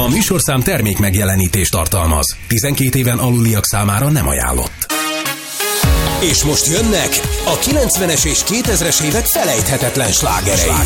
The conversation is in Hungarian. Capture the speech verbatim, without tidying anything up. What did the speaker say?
A műsorszám termék megjelenítést tartalmaz. tizenkét éven aluliak számára nem ajánlott. És most jönnek a kilencvenes és kétezres évek felejthetetlen slágerei.